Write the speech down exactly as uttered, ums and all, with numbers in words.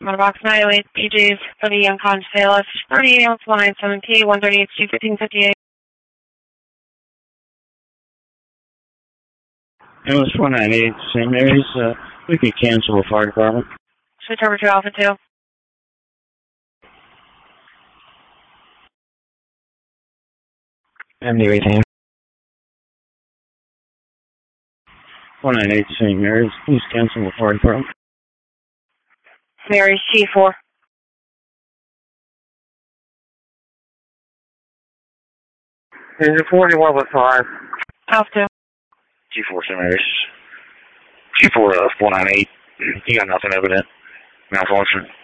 Box nine oh eight P Js for the Yukon Sailor thirty-eight ounce line seven P one thirty-eight C fifteen fifty-eight. It was four ninety-eight Saint Mary's. Uh, we could cancel the fire department. Switch over to Alpha two. M D eighteen. four ninety-eight Saint Mary's. Please cancel the fire department. Mary's G four. Is it forty-one with five? Alpha two. G four Saint Mary's. G four uh, four ninety-eight. You got nothing evident. Malfunction.